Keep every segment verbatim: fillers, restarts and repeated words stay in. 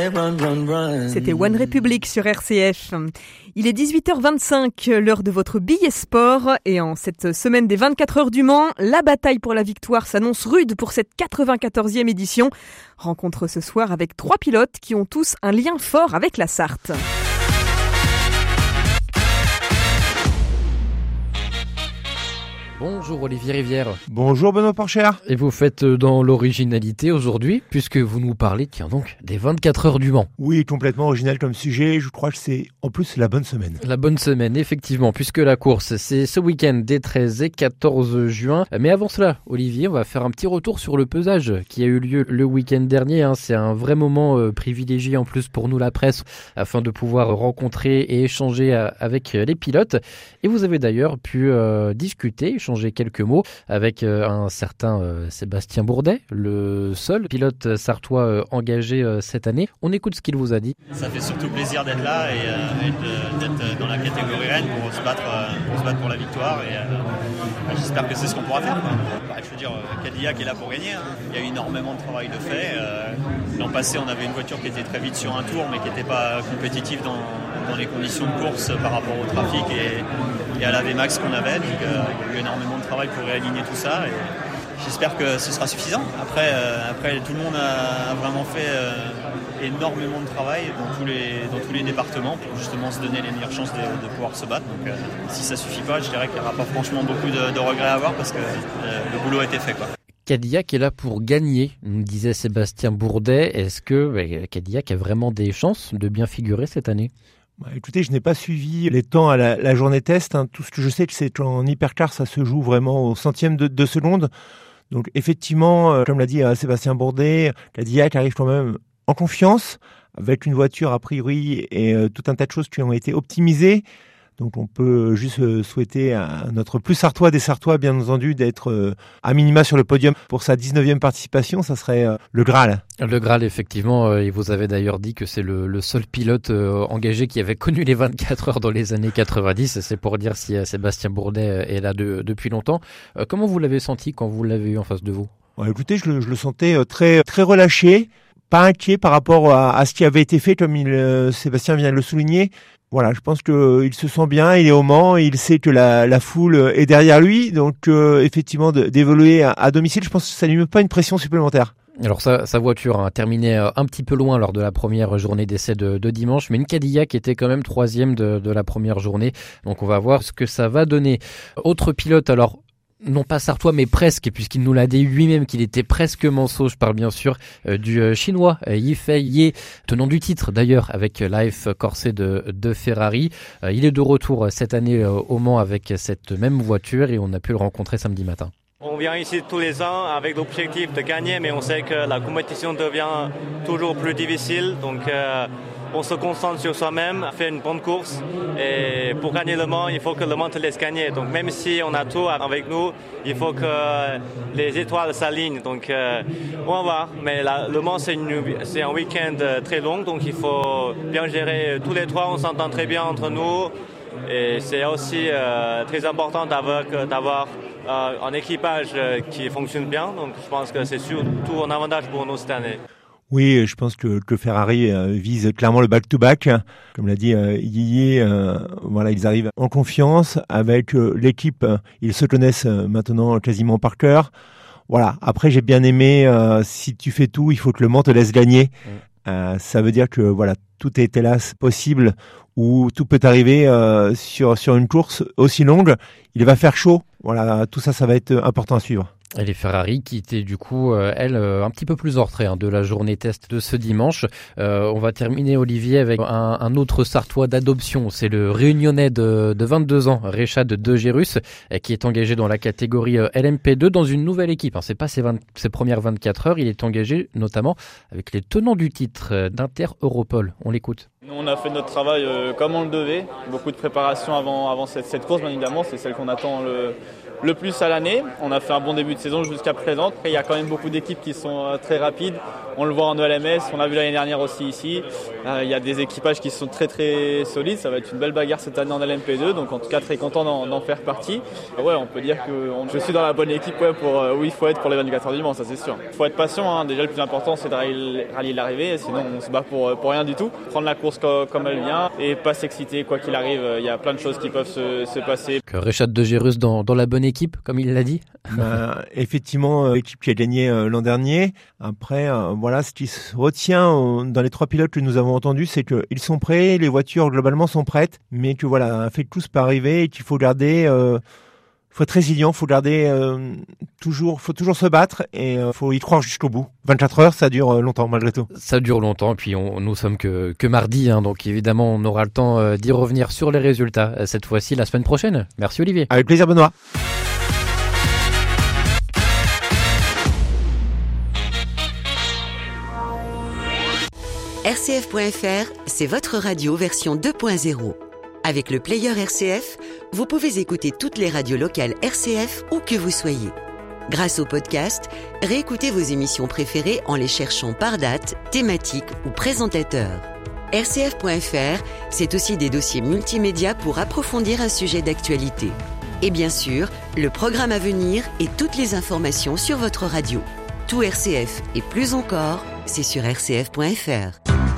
C'était One Republic sur R C F. Il est dix-huit heures vingt-cinq, l'heure de votre billet sport. Et en cette semaine des vingt-quatre heures du Mans, la bataille pour la victoire s'annonce rude pour cette quatre-vingt-quatorzième édition. Rencontre ce soir avec trois pilotes qui ont tous un lien fort avec la Sarthe. Bonjour Olivier Rivière. Bonjour Benoît Porcher. Et vous faites dans l'originalité aujourd'hui, puisque vous nous parlez, tiens donc, des vingt-quatre heures du Mans. Oui, complètement original comme sujet. Je crois que c'est en plus la bonne semaine. La bonne semaine, effectivement, puisque la course, c'est ce week-end des treize et quatorze juin. Mais avant cela, Olivier, on va faire un petit retour sur le pesage qui a eu lieu le week-end dernier. Hein. C'est un vrai moment euh, privilégié en plus pour nous, la presse, afin de pouvoir rencontrer et échanger euh, avec les pilotes. Et vous avez d'ailleurs pu euh, discuter, échanger quelques mots avec euh, un certain euh, Sébastien Bourdet, le seul pilote sartois euh, engagé euh, cette année. On écoute ce qu'il vous a dit. Ça fait surtout plaisir d'être là et, euh, et de, d'être dans la catégorie Rennes pour se battre, euh, pour se battre pour la victoire. Et, euh, bah, j'espère que c'est ce qu'on pourra faire. Bah, je veux dire, Cadillac est là pour gagner. Hein. Il y a eu énormément de travail de fait. Euh, l'an passé, on avait une voiture qui était très vite sur un tour, mais qui n'était pas compétitive dans, dans les conditions de course par rapport au trafic et, et à la V MAX qu'on avait. Donc, euh, il y a eu énormément de travail pour réaligner tout ça. Et j'espère que ce sera suffisant. Après, euh, après tout le monde a, a vraiment fait euh, énormément de travail dans tous, les, dans tous les départements pour justement se donner les meilleures chances de, de pouvoir se battre. Donc, euh, si ça ne suffit pas, je dirais qu'il n'y aura pas franchement beaucoup de, de regrets à avoir parce que euh, le boulot a été fait, quoi. Cadillac est là pour gagner, nous disait Sébastien Bourdet. Est-ce que bah, Cadillac a vraiment des chances de bien figurer cette année ? Bah, écoutez, je n'ai pas suivi les temps à la, la journée test. Hein. Tout ce que je sais, c'est qu'en hypercar, ça se joue vraiment au centième de, de seconde. Donc effectivement, euh, comme l'a dit euh, Sébastien Bourdet, Cadillac arrive quand même en confiance, avec une voiture a priori et euh, tout un tas de choses qui ont été optimisées. Donc on peut juste souhaiter à notre plus sartois des Sartois, bien entendu, d'être euh, à minima sur le podium pour sa dix-neuvième participation. Ça serait euh, le Graal. Le Graal, effectivement. Euh, et vous avez d'ailleurs dit que c'est le, le seul pilote euh, engagé qui avait connu les vingt-quatre heures dans les années quatre-vingt-dix. C'est pour dire si euh, Sébastien Bourdet est là de, depuis longtemps. Euh, comment vous l'avez senti quand vous l'avez eu en face de vous ? Ouais, écoutez, je le, je le sentais très, très relâché, pas inquiet par rapport à, à ce qui avait été fait, comme il, euh, Sébastien vient de le souligner. Voilà, je pense qu'il se sent bien, il est au Mans, il sait que la, la foule est derrière lui, donc euh, effectivement de, d'évoluer à, à domicile, je pense que ça ne lui met pas une pression supplémentaire. Alors sa, sa voiture a terminé un petit peu loin lors de la première journée d'essai de, de dimanche, mais une Cadillac était quand même troisième de, de la première journée, donc on va voir ce que ça va donner. Autre pilote, alors non pas sartois, mais presque, puisqu'il nous l'a dit lui-même qu'il était presque manceau. Je parle bien sûr euh, du euh, chinois euh, Yifei Ye, tenant du titre d'ailleurs avec l'A F Corset de, de Ferrari. Euh, il est de retour cette année euh, au Mans avec cette même voiture et on a pu le rencontrer samedi matin. On vient ici tous les ans avec l'objectif de gagner, mais on sait que la compétition devient toujours plus difficile. Donc euh, on se concentre sur soi-même, fait une bonne course. Et pour gagner le Mans, il faut que le Mans te laisse gagner. Donc même si on a tout avec nous, il faut que les étoiles s'alignent. Donc euh, on va voir. Mais la, le Mans, c'est, une, c'est un week-end très long, donc il faut bien gérer tous les trois. On s'entend très bien entre nous. Et c'est aussi euh, très important d'avoir, d'avoir euh, un équipage euh, qui fonctionne bien. Donc je pense que c'est surtout un avantage pour nous cette année. Oui, je pense que, que Ferrari euh, vise clairement le back-to-back. Comme l'a dit euh, Yeye, euh, voilà, ils arrivent en confiance avec euh, l'équipe. Ils se connaissent euh, maintenant quasiment par cœur. Voilà. Après, j'ai bien aimé, euh, si tu fais tout, il faut que le Mans te laisse gagner. Mmh. Euh, ça veut dire que voilà, tout est hélas possible où tout peut arriver euh, sur sur une course aussi longue. Il va faire chaud. Voilà, tout ça, ça va être important à suivre. Et les Ferrari qui étaient du coup, euh, elles, euh, un petit peu plus en retrait hein, de la journée test de ce dimanche. Euh, on va terminer, Olivier, avec un, un autre Sartois d'adoption. C'est le Réunionnais de, de vingt-deux ans, Rechad De Gérus, euh, qui est engagé dans la catégorie euh, L M P deux dans une nouvelle équipe. Hein. C'est pas ses, vingt, ses premières vingt-quatre heures. Il est engagé notamment avec les tenants du titre euh, d'Inter Europol. On l'écoute. Nous, on a fait notre travail euh, comme on le devait. Beaucoup de préparation avant, avant cette, cette course, bien évidemment. C'est celle qu'on attend le le plus à l'année. On a fait un bon début de saison jusqu'à présent. Après, il y a quand même beaucoup d'équipes qui sont euh, très rapides. On le voit en E L M S, on l'a vu l'année dernière aussi ici. Euh, il y a des équipages qui sont très très solides. Ça va être une belle bagarre cette année en L M P deux. Donc en tout cas très content d'en, d'en faire partie. Ouais, on peut dire que on, je suis dans la bonne équipe ouais, pour euh, où il faut être pour les vingt-quatre heures du Mans, ça c'est sûr. Il faut être patient. Hein. Déjà le plus important c'est de rallier, rallier l'arrivée. Sinon on se bat pour, pour rien du tout. Prendre la course co- comme elle vient et pas s'exciter quoi qu'il arrive. Il y a plein de choses qui peuvent se, se passer. Que Richard de Gérus dans, dans la bonne équipe, comme il l'a dit. Ben, effectivement, euh, l'équipe qui a gagné euh, l'an dernier. Après, euh, voilà, ce qui se retient euh, dans les trois pilotes que nous avons entendus, c'est qu'ils sont prêts, les voitures globalement sont prêtes, mais que voilà, un fait de tous peut arriver et qu'il faut garder, euh, faut être résilient, faut garder euh, toujours, faut toujours se battre et euh, faut y croire jusqu'au bout. vingt-quatre heures, ça dure euh, longtemps malgré tout. Ça dure longtemps, puis on, nous sommes que, que mardi, hein, donc évidemment on aura le temps euh, d'y revenir sur les résultats euh, cette fois-ci la semaine prochaine. Merci Olivier. Avec plaisir Benoît. R C F point F R, c'est votre radio version deux point zéro. Avec le player R C F, vous pouvez écouter toutes les radios locales R C F où que vous soyez. Grâce au podcast, réécoutez vos émissions préférées en les cherchant par date, thématique ou présentateur. R C F point F R, c'est aussi des dossiers multimédia pour approfondir un sujet d'actualité. Et bien sûr, le programme à venir et toutes les informations sur votre radio. Tout R C F et plus encore, c'est sur R C F point F R.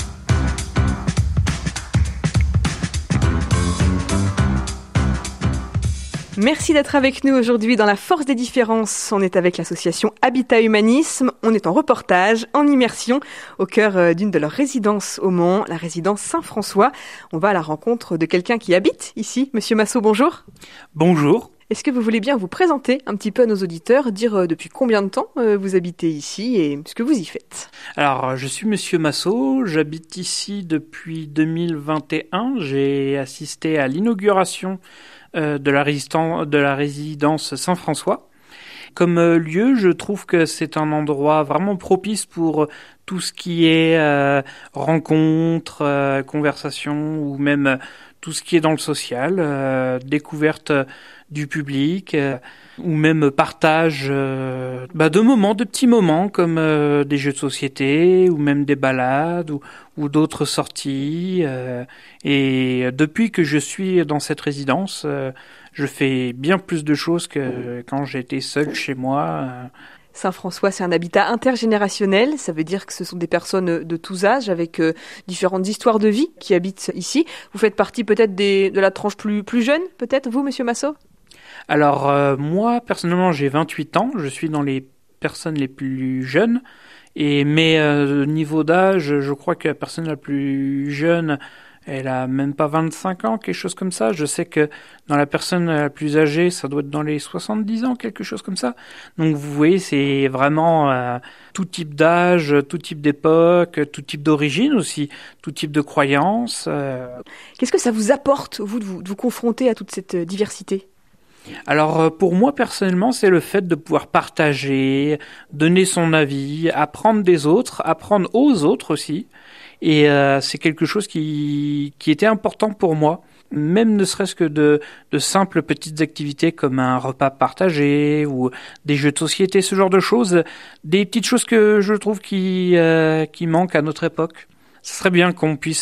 Merci d'être avec nous aujourd'hui dans La Force des Différences. On est avec l'association Habitat Humanisme. On est en reportage, en immersion, au cœur d'une de leurs résidences au Mans, la résidence Saint-François. On va à la rencontre de quelqu'un qui habite ici. Monsieur Massot, bonjour. Bonjour. Est-ce que vous voulez bien vous présenter un petit peu à nos auditeurs, dire euh, depuis combien de temps euh, vous habitez ici et ce que vous y faites? Alors, je suis Monsieur Massot, j'habite ici depuis deux mille vingt et un. J'ai assisté à l'inauguration euh, de, la résistan- de la résidence Saint-François. Comme euh, lieu, je trouve que c'est un endroit vraiment propice pour tout ce qui est euh, rencontres, euh, conversations ou même euh, tout ce qui est dans le social, euh, découverte du public euh, ou même partage euh, bah, de moments, de petits moments comme euh, des jeux de société ou même des balades ou, ou d'autres sorties. Euh, et depuis que je suis dans cette résidence, euh, je fais bien plus de choses que quand j'étais seul chez moi. Euh. Saint-François, c'est un habitat intergénérationnel. Ça veut dire que ce sont des personnes de tous âges avec euh, différentes histoires de vie qui habitent ici. Vous faites partie peut-être des, de la tranche plus, plus jeune, peut-être, vous, Monsieur Massot? Alors, euh, moi, personnellement, j'ai vingt-huit ans. Je suis dans les personnes les plus jeunes. Et, mais euh, niveau d'âge, je crois que la personne la plus jeune, elle a même pas vingt-cinq ans, quelque chose comme ça. Je sais que dans la personne la plus âgée, ça doit être dans les soixante-dix ans, quelque chose comme ça. Donc vous voyez, c'est vraiment euh, tout type d'âge, tout type d'époque, tout type d'origine aussi, tout type de croyance. Euh. Qu'est-ce que ça vous apporte, vous, de vous, de vous confronter à toute cette diversité ? Alors pour moi personnellement, c'est le fait de pouvoir partager, donner son avis, apprendre des autres, apprendre aux autres aussi. Et euh, c'est quelque chose qui, qui était important pour moi, même ne serait-ce que de, de simples petites activités comme un repas partagé ou des jeux de société, ce genre de choses, des petites choses que je trouve qui, euh, qui manquent à notre époque. Ce serait bien qu'on puisse